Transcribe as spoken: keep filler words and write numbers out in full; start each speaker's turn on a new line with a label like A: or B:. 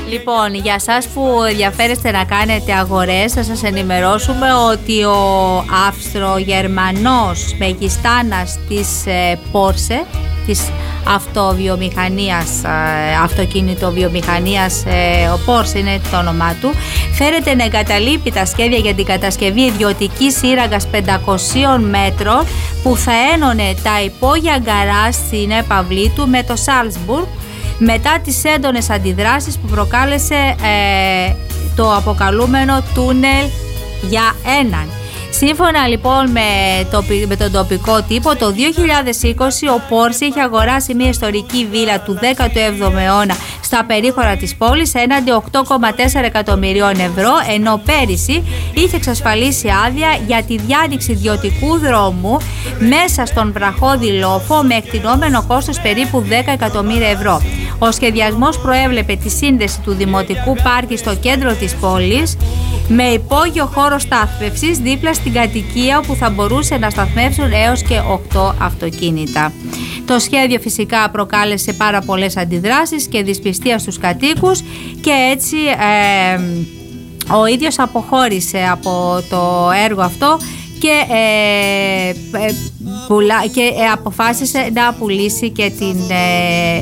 A: Λοιπόν, για σας που ενδιαφέρεστε να κάνετε αγορές, θα σας ενημερώσουμε ότι ο Αυστρογερμανός μεγιστάνας της Porsche, της αυτοβιομηχανίας, αυτοκινητοβιομηχανίας, ο Porsche είναι το όνομά του, φέρεται να εγκαταλείπει τα σχέδια για την κατασκευή ιδιωτικής σύραγγας πεντακοσίων μέτρων που θα ένωνε τα υπόγεια γκαράζ στην έπαυλή του με το Σάλτσμπουργκ, μετά τις έντονες αντιδράσεις που προκάλεσε ε, το αποκαλούμενο τούνελ για έναν. Σύμφωνα λοιπόν με, το, με τον τοπικό τύπο, το δύο χιλιάδες είκοσι ο Porsche είχε αγοράσει μια ιστορική βίλα του δέκατου έβδομου αιώνα στα περίχωρα της πόλης έναντι οκτώ κόμμα τέσσερα εκατομμυρίων ευρώ, ενώ πέρυσι είχε εξασφαλίσει άδεια για τη διάνοιξη ιδιωτικού δρόμου μέσα στον βραχώδη λόφο με εκτινόμενο κόστος περίπου δέκα εκατομμύρια ευρώ. Ο σχεδιασμός προέβλεπε τη σύνδεση του δημοτικού πάρκι στο κέντρο της πόλης με υπόγειο χώρο στάθμευσης δίπλα στην κατοικία που θα μπορούσε να σταθμεύσουν έως και οκτώ αυτοκίνητα. Το σχέδιο φυσικά προκάλεσε πάρα πολλές αντιδράσεις και δυσπιστία στους κατοίκους και έτσι ε, ο ίδιος αποχώρησε από το έργο αυτό και, ε, ε, πουλα, και ε, αποφάσισε να πουλήσει και την ε,